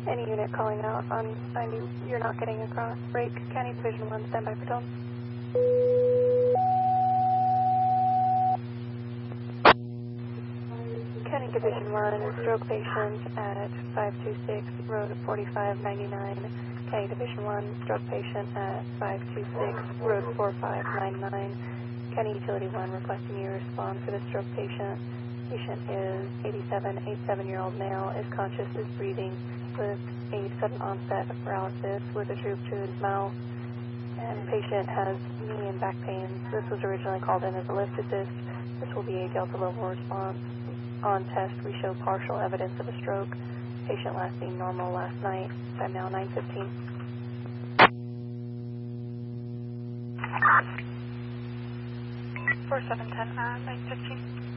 Any unit calling out on 90, you're not getting across. Break, County Division 1, standby for tone. County Division 1, stroke patient at 526, road 4599. County Division 1, stroke patient at 526, road 4599. County Utility 1 requesting you respond for the stroke patient. Patient is 87-year-old male, is conscious, is breathing, with a sudden onset of paralysis with a droop to his mouth. And patient has knee and back pains. This was originally called in as a lift assist. This will be a Delta level response. On test, we show partial evidence of a stroke. Patient last seen normal last night. Time now 9:15. 4710, 9:15.